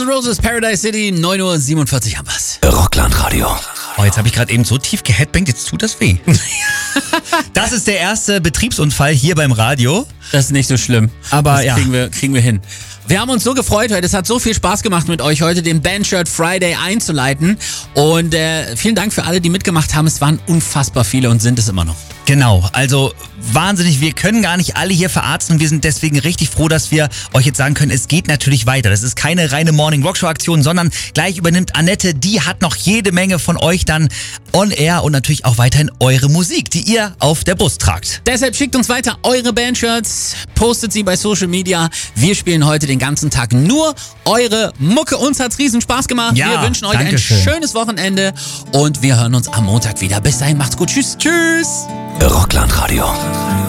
N' Roses, Paradise City, 9:47 Uhr haben wir's. Rockland-Radio. Oh, jetzt habe ich gerade eben so tief geheadbangt, jetzt tut das weh. Das ist der erste Betriebsunfall hier beim Radio. Das ist nicht so schlimm. Aber das ja. kriegen wir hin. Wir haben uns so gefreut heute. Es hat so viel Spaß gemacht mit euch heute, den Bandshirt Friday einzuleiten. Und vielen Dank für alle, die mitgemacht haben. Es waren unfassbar viele und sind es immer noch. Genau, also wahnsinnig, wir können gar nicht alle hier verarzten und wir sind deswegen richtig froh, dass wir euch jetzt sagen können, es geht natürlich weiter. Das ist keine reine Morning Rockshow Aktion, sondern gleich übernimmt Annette, die hat noch jede Menge von euch dann on air und natürlich auch weiterhin eure Musik, die ihr auf der Brust tragt. Deshalb schickt uns weiter eure Bandshirts, postet sie bei Social Media. Wir spielen heute den ganzen Tag nur eure Mucke. Uns hat's riesen Spaß gemacht. Ja, wir wünschen euch Dankeschön. ein schönes Wochenende und wir hören uns am Montag wieder. Bis dahin, macht's gut. Tschüss. Tschüss. Rockland-Radio.